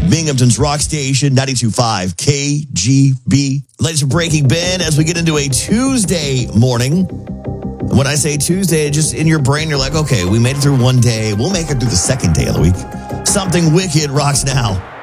Binghamton's Rock Station, 92.5 KGB. Latest Breaking Ben as we get into a Tuesday morning. When I say Tuesday, just in your brain, you're like, okay, we made it through one day. We'll make it through the second day of the week. Something wicked rocks now.